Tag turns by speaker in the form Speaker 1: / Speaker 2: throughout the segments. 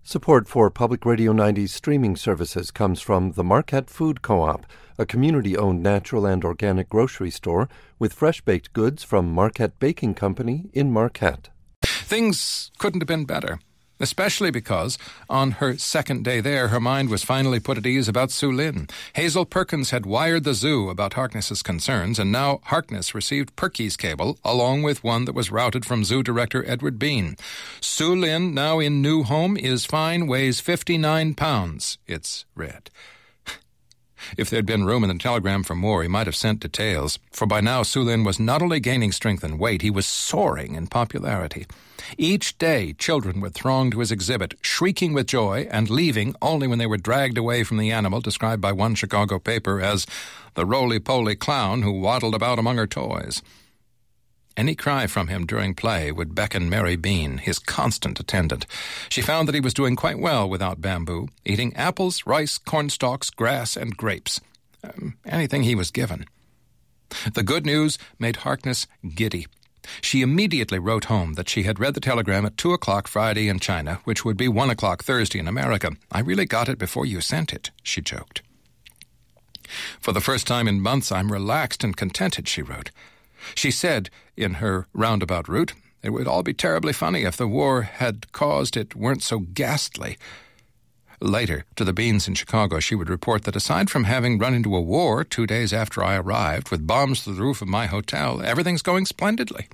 Speaker 1: Support for Public Radio 90's streaming services comes from the Marquette Food Co-op, a community-owned natural and organic grocery store with fresh-baked goods from Marquette Baking Company in Marquette.
Speaker 2: Things couldn't have been better, especially because on her second day there, her mind was finally put at ease about Sue Lin. Hazel Perkins had wired the zoo about Harkness's concerns, and now Harkness received Perky's cable, along with one that was routed from zoo director Edward Bean. Sue Lin, now in new home, is fine, weighs 59 pounds, it's read. If there'd been room in the telegram for more, he might have sent details, for by now Sue Lin was not only gaining strength and weight, he was soaring in popularity. Each day, children would throng to his exhibit, shrieking with joy and leaving only when they were dragged away from the animal described by one Chicago paper as the roly-poly clown who waddled about among her toys. Any cry from him during play would beckon Mary Bean, his constant attendant. She found that he was doing quite well without Bamboo, eating apples, rice, cornstalks, grass, and grapes. Anything he was given. The good news made Harkness giddy. She immediately wrote home that she had read the telegram at 2 o'clock Friday in China, which would be 1 o'clock Thursday in America. "I really got it before you sent it," she joked. "For the first time in months, I'm relaxed and contented," she wrote. She said, in her roundabout route, it would all be terribly funny if the war had caused it weren't so ghastly. Later, to the Beans in Chicago, she would report that aside from having run into a war 2 days after I arrived with bombs through the roof of my hotel, everything's going splendidly.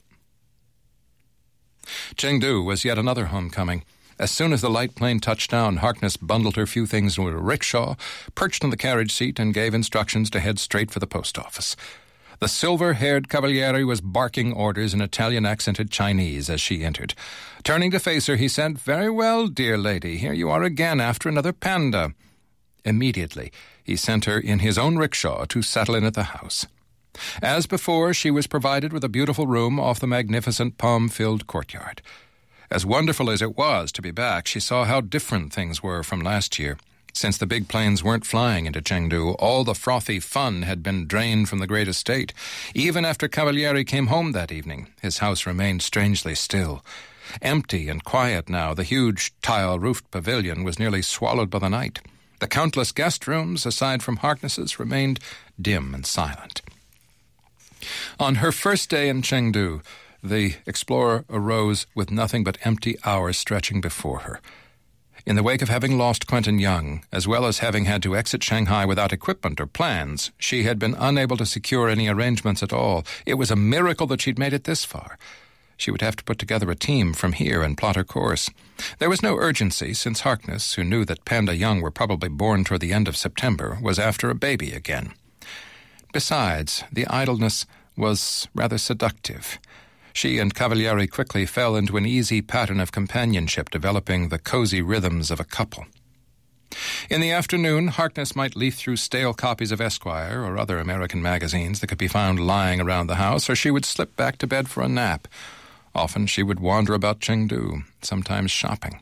Speaker 2: Chengdu was yet another homecoming. As soon as the light plane touched down, Harkness bundled her few things into a rickshaw, perched on the carriage seat, and gave instructions to head straight for the post office. The silver-haired Cavaliere was barking orders in Italian-accented Chinese as she entered. Turning to face her, he said, "Very well, dear lady, here you are again after another panda." Immediately, he sent her in his own rickshaw to settle in at the house. As before, she was provided with a beautiful room off the magnificent palm-filled courtyard. As wonderful as it was to be back, she saw how different things were from last year. Since the big planes weren't flying into Chengdu, all the frothy fun had been drained from the great estate. Even after Cavaliere came home that evening, his house remained strangely still. Empty and quiet now, the huge tile-roofed pavilion was nearly swallowed by the night. The countless guest rooms, aside from Harkness's, remained dim and silent. On her first day in Chengdu, the explorer arose with nothing but empty hours stretching before her. In the wake of having lost Quentin Young, as well as having had to exit Shanghai without equipment or plans, she had been unable to secure any arrangements at all. It was a miracle that she'd made it this far. She would have to put together a team from here and plot her course. There was no urgency, since Harkness, who knew that Panda Young were probably born toward the end of September, was after a baby again. Besides, the idleness was rather seductive. She and Cavaliere quickly fell into an easy pattern of companionship, developing the cozy rhythms of a couple. In the afternoon, Harkness might leaf through stale copies of Esquire or other American magazines that could be found lying around the house, or she would slip back to bed for a nap. Often she would wander about Chengdu, sometimes shopping.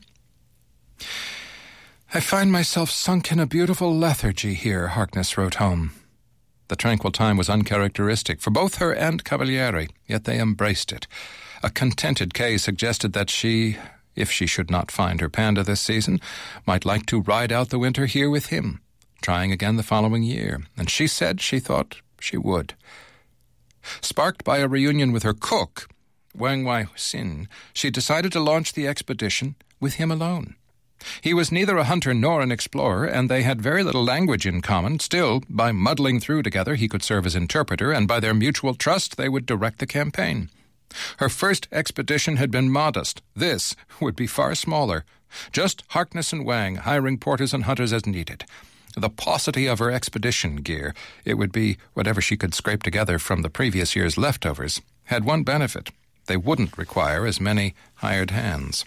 Speaker 2: "I find myself sunk in a beautiful lethargy here," Harkness wrote home. The tranquil time was uncharacteristic for both her and Cavaliere, yet they embraced it. A contented Kay suggested that she, if she should not find her panda this season, might like to ride out the winter here with him, trying again the following year, and she said she thought she would. Sparked by a reunion with her cook, Wang Wai-sin, she decided to launch the expedition with him alone. He was neither a hunter nor an explorer, and they had very little language in common. Still, by muddling through together, he could serve as interpreter, and by their mutual trust, they would direct the campaign. Her first expedition had been modest. This would be far smaller. Just Harkness and Wang, hiring porters and hunters as needed. The paucity of her expedition gear, it would be whatever she could scrape together from the previous year's leftovers, had one benefit. They wouldn't require as many hired hands.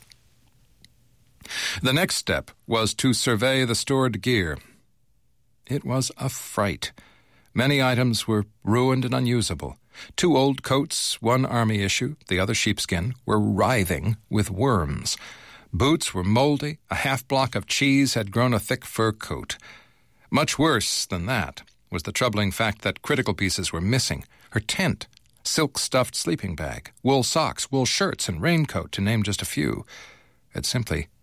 Speaker 2: The next step was to survey the stored gear. It was a fright. Many items were ruined and unusable. 2 old coats, 1 army issue, the other sheepskin, were writhing with worms. Boots were moldy. A half-block of cheese had grown a thick fur coat. Much worse than that was the troubling fact that critical pieces were missing. Her tent, silk-stuffed sleeping bag, wool socks, wool shirts, and raincoat, to name just a few, had simply